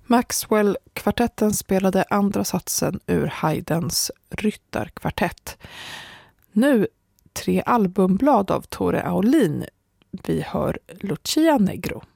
Maxwell-kvartetten spelade andra satsen ur Haydns Ryttarkvartett. Nu 3 albumblad av Tore Aulin. Vi hör Lucia Negro.